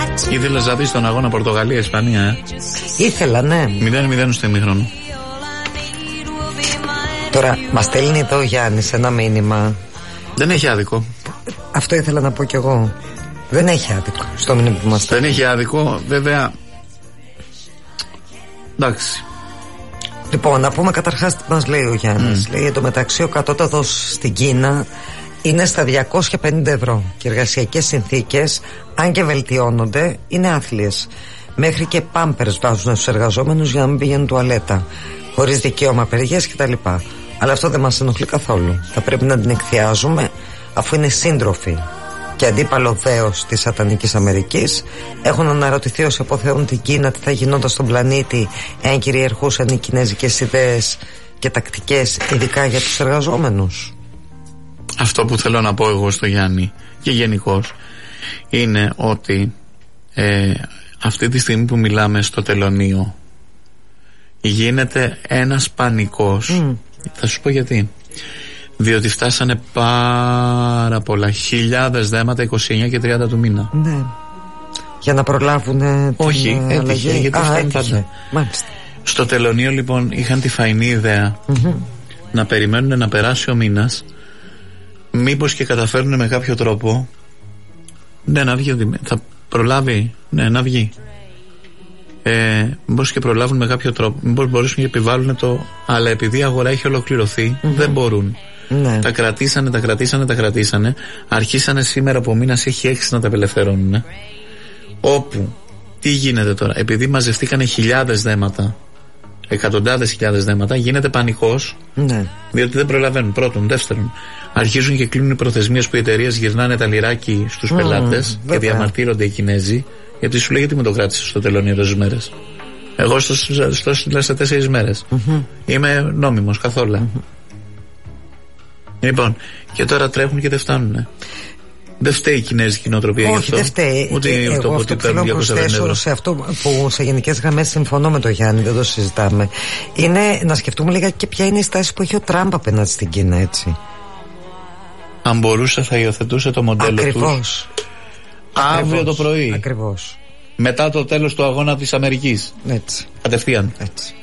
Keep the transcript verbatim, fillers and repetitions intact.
Ήθελες να δεις τον αγώνα Πορτογαλία-Ισπανία, ε? Ήθελα, ναι. μηδέν μηδέν στο ημίχρονο. Τώρα μας στέλνει εδώ ο Γιάννης ένα μήνυμα. Δεν έχει άδικο. Αυτό ήθελα να πω κι εγώ. Δεν έχει άδικο στο μήνυμα που μας στέλνει. Δεν έχει άδικο, βέβαια. Εντάξει. Λοιπόν, να πούμε καταρχάς τι μας λέει ο Γιάννης. Mm. Λέει εντωμεταξύ ο κατώτατος στην Κίνα είναι στα διακόσια πενήντα ευρώ και οι εργασιακές συνθήκες, αν και βελτιώνονται, είναι άθλιες. Μέχρι και πάμπερς βάζουν στους εργαζόμενους για να μην πηγαίνουν τουαλέτα, χωρίς δικαίωμα απεργίας κτλ. Αλλά αυτό δεν μας ενοχλεί καθόλου. Θα πρέπει να την εκθιάζουμε, αφού είναι σύντροφοι και αντίπαλο δέος της Σατανικής Αμερικής. Έχουν αναρωτηθεί όσοι αποθεώνουν την Κίνα τι θα γινόταν στον πλανήτη εάν κυριαρχούσαν οι κινέζικες ιδέες και τακτικές, ειδικά για τους εργαζόμενους. Αυτό που θέλω να πω εγώ στο Γιάννη και γενικώς είναι ότι ε, αυτή τη στιγμή που μιλάμε στο τελωνείο γίνεται ένας πανικός. Mm. Θα σου πω γιατί. Διότι φτάσανε πάρα πολλά, χιλιάδες δέματα είκοσι εννέα και τριάντα του μήνα. Ναι. Για να προλάβουν. Όχι, έτυχε, γιατί Α, φτάνει πάντα. Μάλιστα. Στο τελωνείο λοιπόν είχαν τη φαϊνή ιδέα mm-hmm. να περιμένουν να περάσει ο μήνας, μήπως και καταφέρουν με κάποιο τρόπο, ναι, να βγει, θα προλάβει, ναι, να βγει. Ε, μήπως και προλάβουν με κάποιο τρόπο, μήπως μπορέσουν και επιβάλλουν το, αλλά επειδή η αγορά έχει ολοκληρωθεί, mm-hmm. δεν μπορούν. Ναι. Τα κρατήσανε, τα κρατήσανε, τα κρατήσανε. Αρχίσανε σήμερα που ο μήνας έχει έξι να τα απελευθερώνουν. Όπου, τι γίνεται τώρα, επειδή μαζευτήκανε χιλιάδες δέματα, εκατοντάδες χιλιάδες δέματα, γίνεται πανικός. Ναι. Διότι δεν προλαβαίνουν. Πρώτον. Δεύτερον, αρχίζουν και κλείνουν οι προθεσμίες που οι εταιρείες γυρνάνε τα λιράκι στους mm, πελάτες και διαμαρτύρονται οι Κινέζοι, γιατί σου λέει γιατί με το κράτησες στο τελωνείο τόσες μέρες. Εγώ στο, στο, στο σε τέσσερις μέρες. Mm-hmm. Είμαι νόμιμος καθόλου. Mm-hmm. Λοιπόν, και τώρα τρέχουν και δεν φτάνουν. Δεν φταίει η κινέζικη νοοτροπία γι' αυτό. Όχι, δεν φταίει. Ούτε ε, εγώ το αυτό που θέλω να προσθέσω σε αυτό που σε γενικές γραμμές συμφωνώ με τον Γιάννη, δεν το συζητάμε, είναι να σκεφτούμε λίγα και ποια είναι η στάση που έχει ο Τραμπ απέναντι στην Κίνα, έτσι. Αν μπορούσε θα υιοθετούσε το μοντέλο του. Ακριβώς. Αύριο Ακριβώς. το πρωί. Ακριβώς. Μετά το τέλος του αγώνα της Αμερικής. Έτσι. Κατευθείαν. Έτσι.